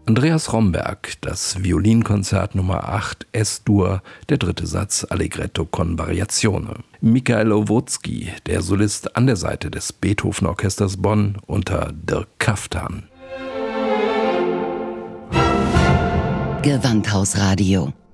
Andreas Romberg, das Violinkonzert Nummer 8 S-Dur, der dritte Satz Allegretto con Variazione. Michael Owutzki, der Solist an der Seite des Beethoven-Orchesters Bonn unter Dirk Kaftan. Gewandhausradio